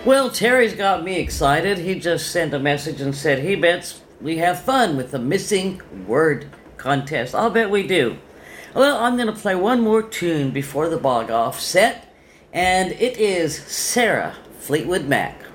Well, Terry's got me excited. He just sent a message and said he bets we have fun with the missing word contest. I'll bet we do. Well, I'm going to play one more tune before the bog off set, and it is Sarah Fleetwood Mac.